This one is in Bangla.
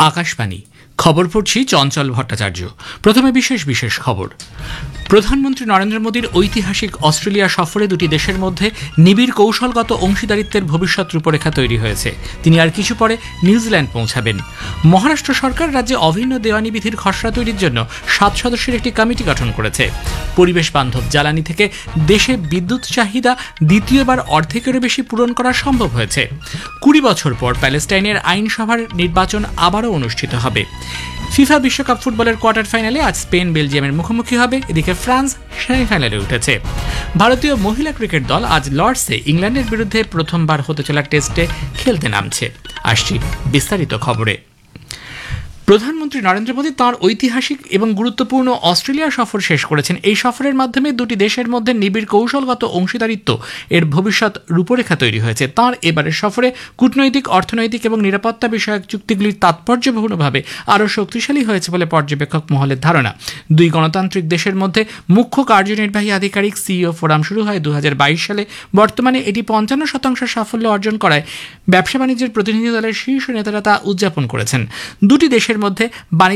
আকাশবাণী খবর পড়ছি চঞ্চল ভট্টাচার্য। প্রথমে বিশেষ খবর। প্রধানমন্ত্রী নরেন্দ্র মোদীর ঐতিহাসিক অস্ট্রেলিয়া সফরে দুটি দেশের মধ্যে নিবিড় কৌশলগত অংশীদারিত্বের ভবিষ্যৎ রূপরেখা তৈরি হয়েছে। তিনি আর কিছু পরে নিউজিল্যান্ড পৌঁছাবেন। মহারাষ্ট্র সরকার রাজ্যে অভিন্ন দেওয়ানি বিধির খসড়া তৈরির জন্য 7 সদস্যের একটি কমিটি গঠন করেছে। পরিবেশ বান্ধব জ্বালানি থেকে দেশে বিদ্যুৎ চাহিদা দ্বিতীয়বার অর্ধেকেরও বেশি পূরণ করা সম্ভব হয়েছে। 20 বছর পর প্যালেস্টাইনের আইনসভার নির্বাচন আবারও অনুষ্ঠিত হবে। ফিফা বিশ্বকাপ ফুটবলের কোয়ার্টার ফাইনালে আজ স্পেন বেলজিয়ামের মুখোমুখি হবে। এদিকে ফ্রান্স সেমিফাইনালে উঠেছে। ভারতীয় মহিলা ক্রিকেট দল আজ লর্ডসে ইংল্যান্ডের বিরুদ্ধে প্রথমবার হতে চলা টেস্টে খেলতে নামছে। আসছি বিস্তারিত খবরে। প্রধানমন্ত্রী নরেন্দ্র মোদী তাঁর ঐতিহাসিক এবং গুরুত্বপূর্ণ অস্ট্রেলিয়া সফর শেষ করেছেন। এই সফরের মাধ্যমে দুটি দেশের মধ্যে নিবিড় কৌশলগত অংশীদারিত্ব এর ভবিষ্যৎ রূপরেখা তৈরি হয়েছে। তাঁর এবারের সফরে কূটনৈতিক, অর্থনৈতিক এবং নিরাপত্তা বিষয়ক চুক্তিগুলির তাৎপর্যপূর্ণভাবে আরও শক্তিশালী হয়েছে বলে পর্যবেক্ষক মহলের ধারণা। দুই গণতান্ত্রিক দেশের মধ্যে মুখ্য কার্যনির্বাহী আধিকারিক সিইও ফোরাম শুরু হয় 2022 সালে। বর্তমানে এটি 55% সাফল্য অর্জন করায় ব্যবসা বাণিজ্যের প্রতিনিধি দলের শীর্ষ নেতারা তা উদযাপন করেছেন। দুটি দেশের মধ্যে